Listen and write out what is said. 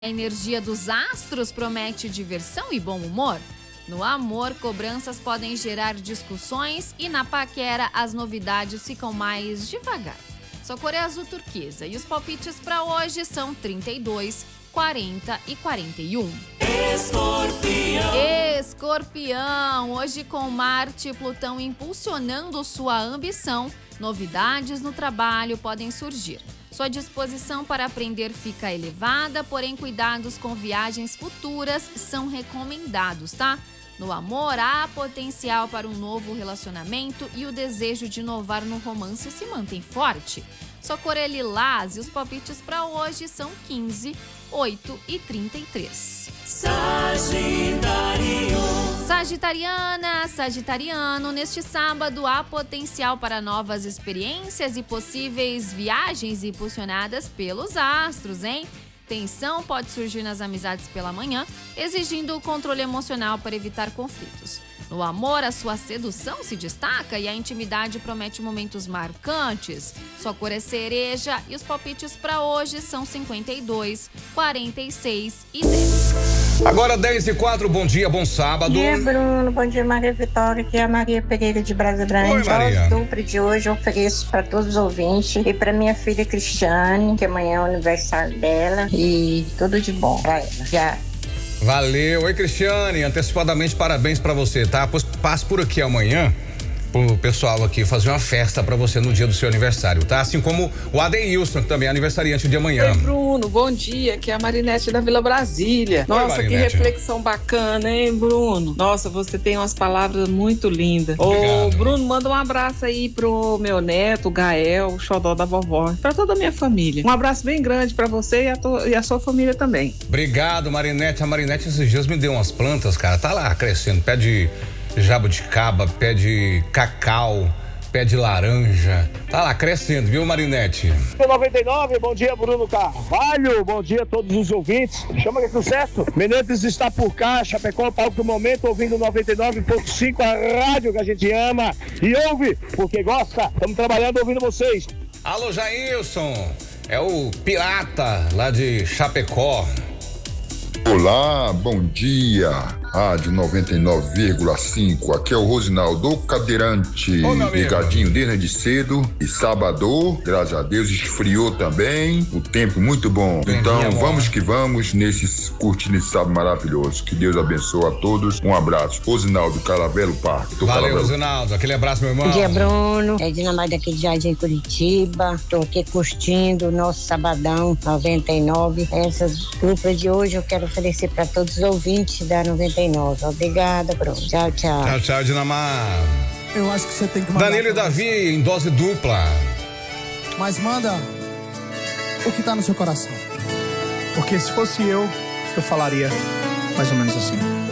A energia dos astros promete diversão e bom humor. No amor, cobranças podem gerar discussões e na paquera as novidades ficam mais devagar. Sua cor é azul turquesa e os palpites para hoje são 32, 40 e 41. Escorpião, hoje com Marte e Plutão impulsionando sua ambição, novidades no trabalho podem surgir. Sua disposição para aprender fica elevada, porém cuidados com viagens futuras são recomendados, tá? No amor, há potencial para um novo relacionamento e o desejo de inovar no romance se mantém forte. Sua cor é lilás e os palpites para hoje são 15, 8 e 33. Sagitariano, neste sábado há potencial para novas experiências e possíveis viagens impulsionadas pelos astros, hein? Tensão pode surgir nas amizades pela manhã, exigindo o controle emocional para evitar conflitos. No amor, a sua sedução se destaca e a intimidade promete momentos marcantes. Sua cor é cereja e os palpites para hoje são 52, 46 e 10. Agora 10h04, bom dia, bom sábado. Bom dia, Bruno. Bom dia, Maria Vitória. Aqui é a Maria Pereira de Brasa Grande. Oi, Maria. O duplo de hoje eu ofereço para todos os ouvintes e para minha filha Cristiane, que amanhã é o aniversário dela. E tudo de bom para ela. Já. Valeu. Oi, Cristiane. Antecipadamente, parabéns pra você, tá? Pois passe por aqui amanhã pro pessoal aqui fazer uma festa pra você no dia do seu aniversário, tá? Assim como o Adeilson, que também é aniversariante de amanhã. Oi, Bruno. Bom dia. Aqui é a Marinete da Vila Brasília. Oi, Nossa, Marinete. que reflexão bacana, hein, Bruno? Nossa, você tem umas palavras muito lindas. Obrigado. Ô, Bruno, manda um abraço aí pro meu neto, o Gael, o xodó da vovó, pra toda a minha família. Um abraço bem grande pra você e a sua família também. Obrigado, Marinete. A Marinete esses dias me deu umas plantas, cara. Tá lá crescendo. Pé de jabuticaba, pé de cacau, pé de laranja. Tá lá crescendo, viu, Marinete? 99, bom dia, Bruno Carvalho. Bom dia a todos os ouvintes. Chama aqui o certo. Menezes está por cá, Chapecó, palco do momento, ouvindo 99.5, a rádio que a gente ama e ouve porque gosta. Estamos trabalhando ouvindo vocês. Alô, Jailson. É o pirata lá de Chapecó. Olá, bom dia, Rádio 99,5, aqui é o Rosinaldo Cadeirante, Ô, meu amigo. ligadinho desde cedo, e sábado, graças a Deus, esfriou também, o tempo muito bom, então bom. vamos que vamos curtindo esse sábado maravilhoso, que Deus abençoe a todos, um abraço, Rosinaldo Caravelo Parque. Valeu, Rosinaldo. Aquele abraço, meu irmão. Bom dia, Bruno. É Dinamarca daqui de Jardim Curitiba. Estou aqui curtindo o nosso sabadão 99. Essa dupla de hoje eu quero oferecer para todos os ouvintes da 99. Obrigada, Bruno. Tchau, tchau. Tchau, tchau, Dinamar. Eu acho que você tem que mandar. Danilo e Davi em dose dupla. Mas manda o que tá no seu coração. Porque se fosse eu falaria mais ou menos assim.